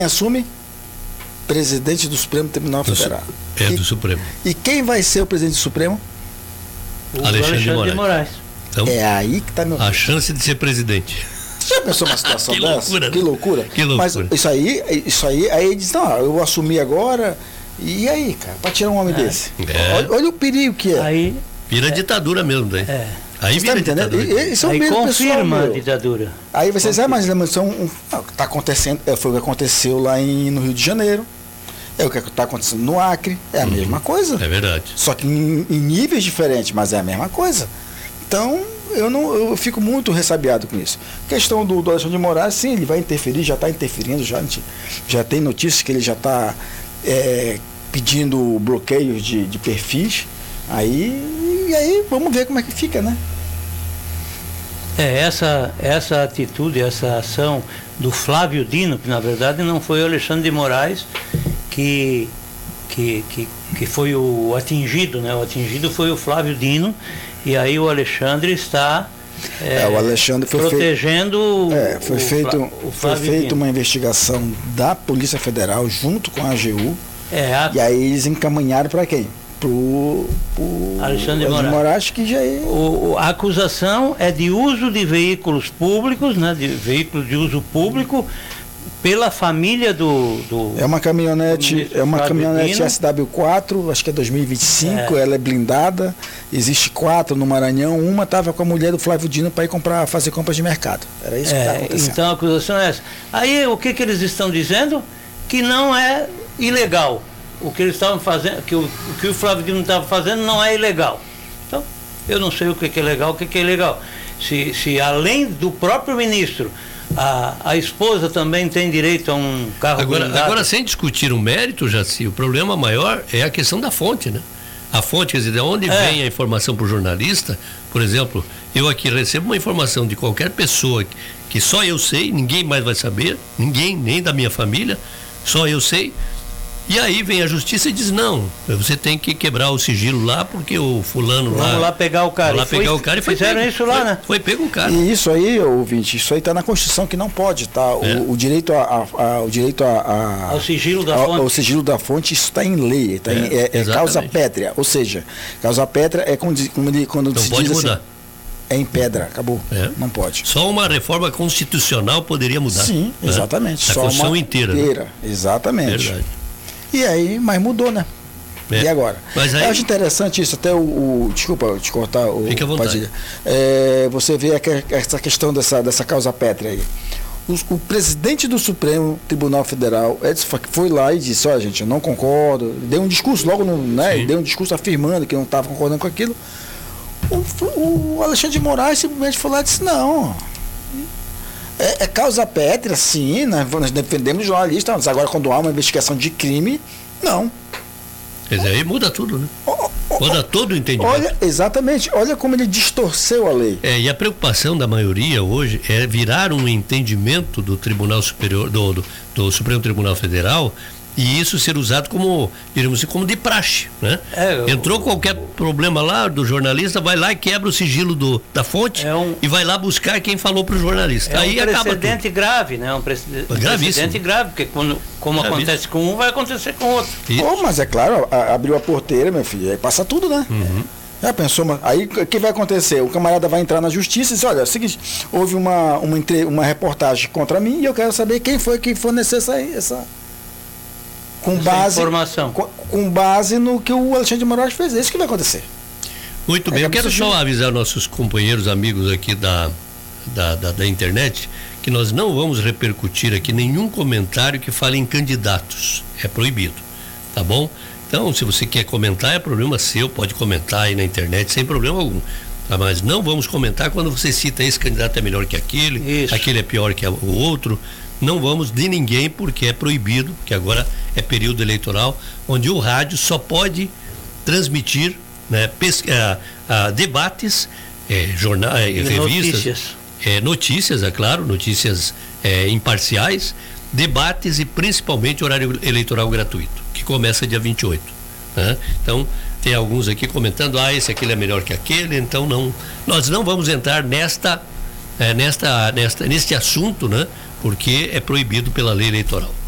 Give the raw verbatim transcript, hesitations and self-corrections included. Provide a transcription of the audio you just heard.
assume? Presidente do Supremo Tribunal do Federal. Su- é e, do Supremo. E quem vai ser o presidente do Supremo? O Alexandre, Alexandre de Moraes. Moraes. Então, É aí que está meu. a chance de ser presidente. Você já pensou numa situação Que dessa? loucura, né? Que loucura. Que loucura. Mas isso aí, isso aí, aí ele diz, não, eu vou assumir agora. E aí, cara, para tirar um homem É. desse? É. Olha, olha o perigo que é. Aí, Vira ditadura mesmo, daí. é, Aí Você tá vira me entendendo? ditadura. E- e- Esse é o aí medo pessoal, confirma a meu. ditadura. Aí vocês sabem, mas mas são um, ah, tá acontecendo, é, foi o que aconteceu lá em, no Rio de Janeiro. É o que está acontecendo no Acre. É a Uhum. mesma coisa. É verdade. Só que em, em níveis diferentes, mas é a mesma coisa. Então, eu não eu fico muito ressabiado com isso. Questão do, do Alexandre de Moraes, sim, ele vai interferir, já está interferindo, já, a gente já tem notícias que ele já está é, pedindo bloqueios de, de perfis. Aí, e aí vamos ver como é que fica, né? É, essa, essa atitude, essa ação do Flávio Dino, que na verdade não foi o Alexandre de Moraes que, que, que, que foi o atingido, né? O atingido foi o Flávio Dino, e aí o Alexandre está é, É, o Alexandre foi protegendo feito, é, foi o, feito, o foi Flávio feito Dino. uma investigação da Polícia Federal junto com a A G U, É, a, e aí eles encaminharam para quem? Pro, pro Alexandre de Moraes. Moraes. que já é. o, o- a acusação é de uso de veículos públicos, né? De veículos de uso público pela família do... do É uma caminhonete, ministro é uma Flávio caminhonete Dino. S W quatro, acho que é dois mil e vinte e cinco, É. ela é blindada. Existe quatro no Maranhão, uma estava com a mulher do Flávio Dino para ir comprar, fazer compras de mercado. Era isso que estava É, acontecendo. então a acusação é essa. Aí o que, que eles estão dizendo? Que não é ilegal. O que eles estavam fazendo, que o, o que o Flávio Dino estava fazendo não é ilegal. Então, eu não sei o que, que é legal, o que, que é ilegal. Se, se além do próprio ministro, a, a esposa também tem direito a um carro Agora, blindado. agora, sem discutir o mérito, Jaci, o problema maior é a questão da fonte, né? A fonte, quer dizer, de onde É. vem a informação para o jornalista. Por exemplo, eu aqui recebo uma informação de qualquer pessoa que, que só eu sei, ninguém mais vai saber, ninguém, nem da minha família, só eu sei. E aí vem a justiça e diz, não, você tem que quebrar o sigilo lá, porque o fulano lá... Vamos lá pegar o cara. Vamos lá E foi- pegar o cara e foi fizeram pego. isso lá, Foi- né? Foi pego o cara. E isso aí, ouvinte, isso aí está na Constituição que não pode, tá? O, É. o direito a, a- a- o direito a, a- Ao sigilo da ao- fonte. ao sigilo da fonte, isso está em lei, tá É, em- é, é exatamente. causa pétrea, ou seja, causa pétrea é quando, como ele, quando Não se pode diz mudar. assim, é em pedra, acabou, É. não pode. Só uma reforma constitucional poderia mudar. Sim, né? exatamente. A Só Constituição uma inteira. né? inteira, exatamente. Verdade. E aí, mas mudou, né? É. E agora? Mas aí- Eu acho interessante isso, até o. o- desculpa te cortar, o Fique à vontade. Padilha. É, você vê aqua- essa questão dessa, dessa causa pétrea aí. Os- O, presidente do Supremo Tribunal Federal Edson Fachin, foi lá e disse, olha gente, eu não concordo. Deu um discurso logo, no, né? Sim. Deu um discurso afirmando que não estava concordando com aquilo. O, o Alexandre de Moraes simplesmente foi lá e disse, não. É, é causa pétrea, sim, nós, nós defendemos jornalistas, mas agora quando há uma investigação de crime, não. Quer dizer, aí muda tudo, né? Ó, ó, Muda todo o entendimento. Olha, exatamente, olha como ele distorceu a lei. É, e a preocupação da maioria hoje é virar um entendimento do Tribunal Superior, do, do, do Supremo Tribunal Federal, e isso ser usado como, diríamos assim, como de praxe, né? É, eu- Entrou qualquer problema lá do jornalista, vai lá e quebra o sigilo do, da fonte É um- e vai lá buscar quem falou para o jornalista. É Aí um acaba precedente tudo. grave, né? Um, precedente, um Gravíssimo. precedente grave, porque quando, como Gravíssimo. acontece com um, vai acontecer com outro. Isso. Oh, mas é claro, a- abriu a porteira, meu filho, aí passa tudo, né? Uhum. Já pensou, mas aí o que vai acontecer? O camarada vai entrar na justiça e diz, olha, é o seguinte, houve uma, uma, entre- uma reportagem contra mim e eu quero saber quem foi que forneceu essa, essa com Essa base informação. Com, com base no que o Alexandre de Moraes fez. É isso que vai acontecer. Muito bem, É, eu quero sigilo. só avisar nossos companheiros, amigos aqui da, da, da, da internet, que nós não vamos repercutir aqui nenhum comentário que fale em candidatos. É proibido, tá bom? Então, se você quer comentar, é problema seu, pode comentar aí na internet sem problema algum. Tá? Mas não vamos comentar quando você cita esse candidato é melhor que aquele, Isso. aquele é pior que o outro. Não vamos de ninguém porque é proibido, porque agora é período eleitoral, onde o rádio só pode transmitir, né, pes- ah, ah, debates, eh, jornais, E revistas, notícias. eh, notícias, é claro, notícias eh, imparciais, debates e principalmente horário eleitoral gratuito, que começa dia vinte e oito. Né? Então, tem alguns aqui comentando, ah, esse aquele é melhor que aquele, então não, nós não vamos entrar nesta, eh, nesta, nesta, neste assunto, né? Porque é proibido pela lei eleitoral.